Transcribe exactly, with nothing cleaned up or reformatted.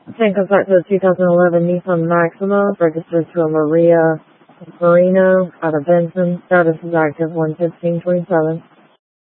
Tank contact to the two thousand eleven Nissan Maxima, registered to a Maria Marino out of Benson. Status is active one fifteen twenty-seven.